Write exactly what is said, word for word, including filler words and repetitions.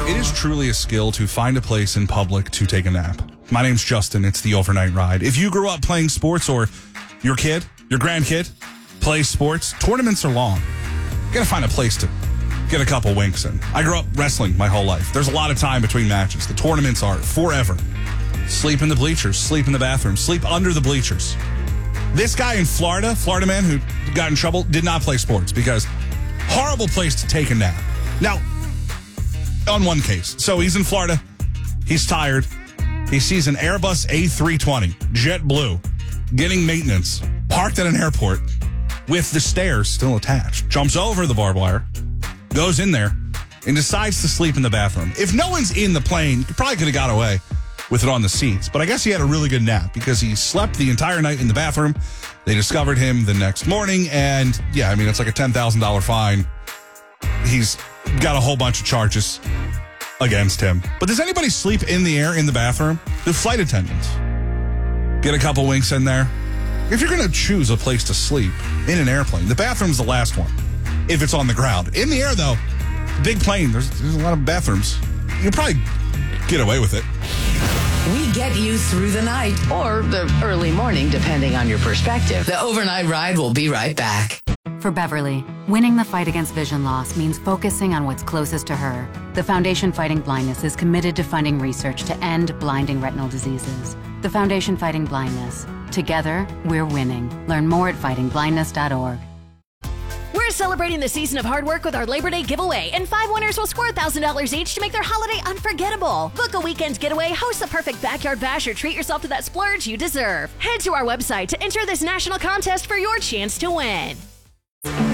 It is truly a skill to find a place in public to take a nap. My name's Justin. It's the Overnight Ride. If you grew up playing sports or your kid, your grandkid plays sports, tournaments are long. You got to find a place to get a couple winks in. I grew up wrestling my whole life. There's a lot of time between matches. The tournaments are forever. Sleep in the bleachers, sleep in the bathroom, sleep under the bleachers. This guy in Florida, Florida man who got in trouble, did not play sports because horrible place to take a nap. Now, on one case, so he's in Florida, he's tired, he sees an Airbus A three twenty, JetBlue, getting maintenance, parked at an airport with the stairs still attached, jumps over the barbed wire, goes in there, and decides to sleep in the bathroom. If no one's in the plane, he probably could have got away with it on the seats. But I guess he had a really good nap because he slept the entire night in the bathroom. They discovered him the next morning, and yeah, I mean, it's like a ten thousand dollars fine. He's got a whole bunch of charges against him. But does anybody sleep in the air in the bathroom? The flight attendants get a couple winks in there. If you're going to choose a place to sleep in an airplane, the bathroom's the last one if it's on the ground. In the air, though, big plane, there's, there's a lot of bathrooms. You can probably get away with it. We get you through the night or the early morning, depending on your perspective. The Overnight Ride will be right back. For Beverly, winning the fight against vision loss means focusing on what's closest to her. The Foundation Fighting Blindness is committed to funding research to end blinding retinal diseases. The Foundation Fighting Blindness. Together, we're winning. Learn more at fighting blindness dot org. We're celebrating the season of hard work with our Labor Day giveaway, and five winners will score one thousand dollars each to make their holiday unforgettable. Book a weekend getaway, host the perfect backyard bash, or treat yourself to that splurge you deserve. Head to our website to enter this national contest for your chance to win.